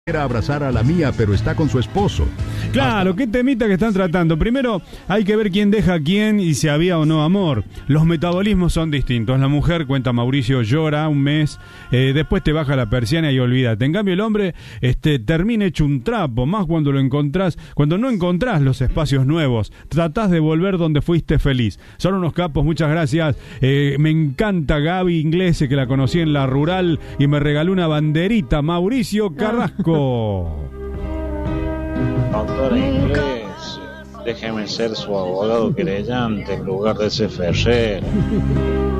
Quiere abrazar a la mía, pero está con su esposo. Claro, qué temita que están tratando. Primero, hay que ver quién deja a quién y si había o no amor. Los metabolismos son distintos. La mujer, cuenta Mauricio, llora un mes, después te baja la persiana y olvídate. En cambio, el hombre termina hecho un trapo, más cuando lo encontrás, cuando no encontrás los espacios nuevos. Tratás de volver donde fuiste feliz. Son unos capos, muchas gracias. Me encanta Gaby Inglese, que la conocí en la rural y me regaló una banderita. Mauricio Carrasco. Doctora Inglés, déjeme ser su abogado querellante en lugar de ese Ferrer.